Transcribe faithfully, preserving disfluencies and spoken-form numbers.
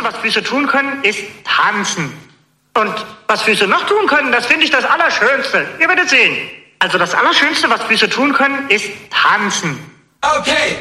Allerschönste, was Füße tun können, ist tanzen. Und was Füße noch tun können, das finde ich das Allerschönste. Ihr werdet sehen. Also das Allerschönste, was Füße tun können, ist tanzen. Okay.